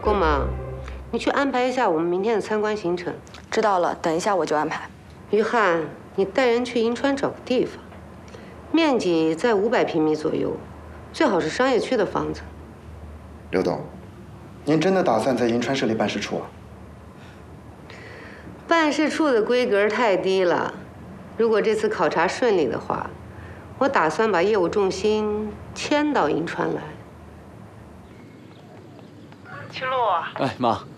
公嘛，你去安排一下我们明天的参观行程。 知道了，等一下我就安排。 于汉，你带人去银川找个地方，面积在500平米左右，最好是商业区的房子。 刘董，您真的打算在银川设立办事处啊？ 办事处的规格太低了，如果这次考察顺利的话，我打算把业务重心迁到银川来。 齐路， 哎，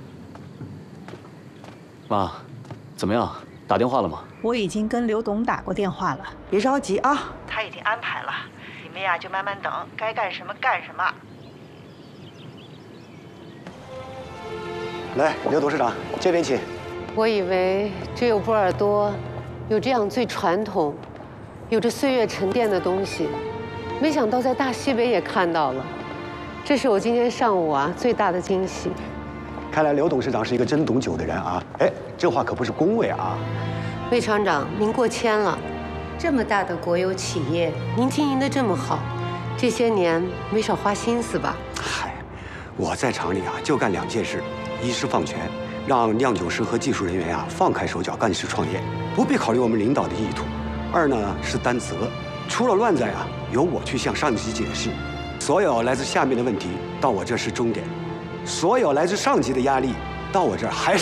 妈，怎么样？打电话了吗？ 我已经跟刘董打过电话了，别着急啊。 他已经安排了，你们呀就慢慢等，该干什么干什么。 来，刘董事长这边请。 我以为只有波尔多有这样最传统、有着岁月沉淀的东西，没想到在大西北也看到了。这是我今天上午最大的惊喜。 看来刘董事长是一个真懂酒的人啊！哎，这话可不是恭维啊。 魏厂长，您过谦了。这么大的国有企业，您经营得这么好，这些年没少花心思吧？ 嗨，我在厂里就干2件事：一是放权，让酿酒师和技术人员放开手脚干事创业，不必考虑我们领导的意图；二呢是担责，出了乱子由我去向上级解释。所有来自下面的问题到我这是终点，所有来自上级的压力到我这儿还是。